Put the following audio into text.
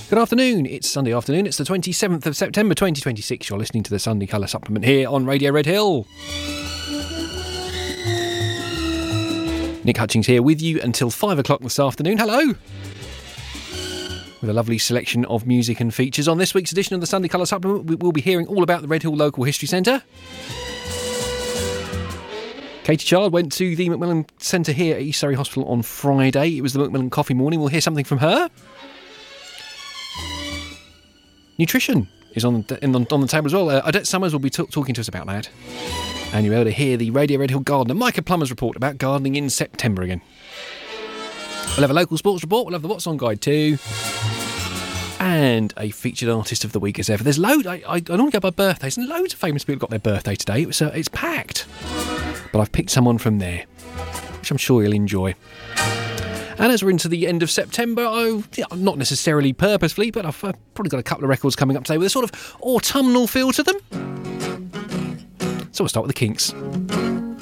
Good afternoon, it's Sunday afternoon, it's the 27th of September 2026. You're listening to the Sunday Colour Supplement here on Radio Red Hill. Nick Hutchings here with you until 5 o'clock this afternoon. Hello! With a lovely selection of music and features. On this week's edition of the Sunday Colour Supplement, we will be hearing all about the Red Hill Local History Centre. Katie Child went to the Macmillan Centre here at East Surrey Hospital on Friday. It was the Macmillan Coffee Morning. We'll hear something from her. Nutrition is on the table as well. Odette Summers will be talking to us about that. And you'll be able to hear the Radio Red Hill gardener, Micah Plummer's report about gardening in September again. We'll have a local sports report. We'll have the What's On Guide too. And a featured artist of the week as ever. There's loads. I normally go by birthdays, and loads of famous people got their birthday today. It's packed. But I've picked someone from there, which I'm sure you'll enjoy. And as we're into the end of September, not necessarily purposefully, but I've probably got a couple of records coming up today with a sort of autumnal feel to them. So we'll start with the Kinks.